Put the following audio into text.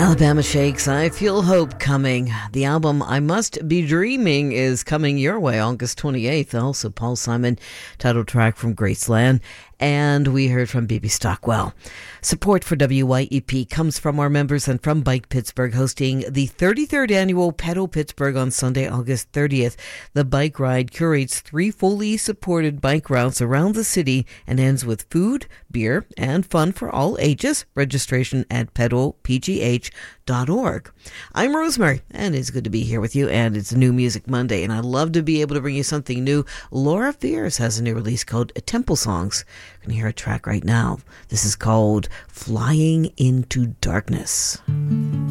Alabama Shakes, I Feel Hope Coming. The album I Must Be Dreaming is coming your way August 28th. Also, Paul Simon, title track from Graceland. And we heard from B.B. Stockwell. Support for WYEP comes from our members and from Bike Pittsburgh, hosting the 33rd annual Pedal Pittsburgh on Sunday, August 30th. The bike ride curates 3 fully supported bike routes around the city and ends with food, beer, and fun for all ages. Registration at pedalpgh.org. I'm Rosemary, and it's good to be here with you, and it's New Music Monday, and I love to be able to bring you something new. Laura Fears has a new release called Temple Songs. You can hear a track right now. This is called Flying into Darkness.